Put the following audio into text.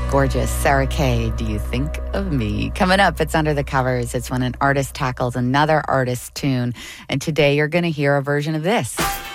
Gorgeous. Sarah Kay, Do You Think of Me? Coming up, it's Under the Covers. It's when an artist tackles another artist's tune. And today you're going to hear a version of this.